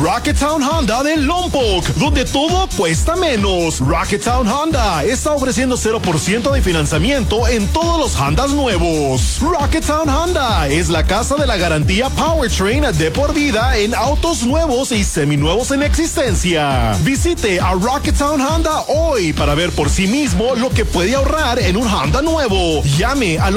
Rocketown Honda de Lompoc, donde todo cuesta menos. Rocketown Honda está ofreciendo 0% de financiamiento en todos los Hondas nuevos. Rocketown Honda es la casa de la garantía Powertrain de por vida en autos nuevos y seminuevos en existencia. Visite a Rocketown Honda hoy para ver por sí mismo lo que puede ahorrar en un Honda nuevo. Llame al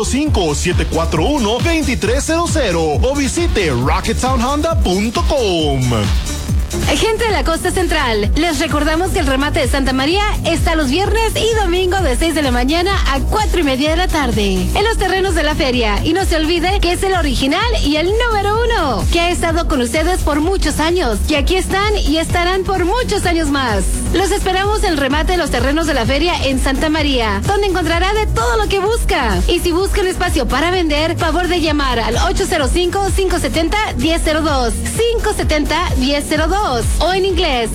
805-741-2300 o visite rocketownhonda.com. Gente de la Costa Central, les recordamos que el remate de Santa María está los viernes y domingo de 6 de la mañana a 4:30 de la tarde en los terrenos de la feria. Y no se olvide que es el original y el número 1, que ha estado con ustedes por muchos años, que aquí están y estarán por muchos años más. Los esperamos en el remate de los terrenos de la feria en Santa María, donde encontrará de todo lo que busca. Y si busca un espacio para vender, favor de llamar al 805-570-1002, 570-1002. O en inglés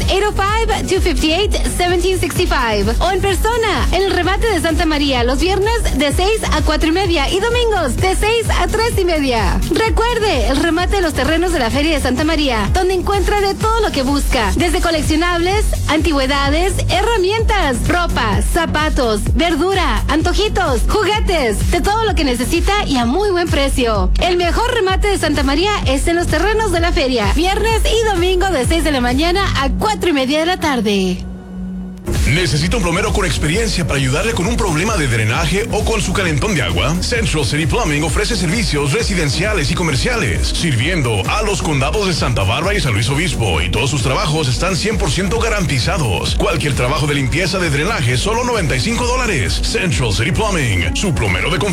805-258-1765 o en persona en el remate de Santa María los viernes de 6 a 4:30 y domingos de 6 a 3:30. Recuerde el remate de los terrenos de la Feria de Santa María, donde encuentra de todo lo que busca, desde coleccionables, antigüedades, herramientas, ropa, zapatos, verdura, antojitos, juguetes, de todo lo que necesita y a muy buen precio. El mejor remate de Santa María es en los terrenos de la feria, viernes y domingo de 6 de la mañana a 4:30 de la tarde. ¿Necesita un plomero con experiencia para ayudarle con un problema de drenaje o con su calentón de agua? Central City Plumbing ofrece servicios residenciales y comerciales, sirviendo a los condados de Santa Bárbara y San Luis Obispo, y todos sus trabajos están 100% garantizados. Cualquier trabajo de limpieza de drenaje, solo $95. Central City Plumbing, su plomero de confianza.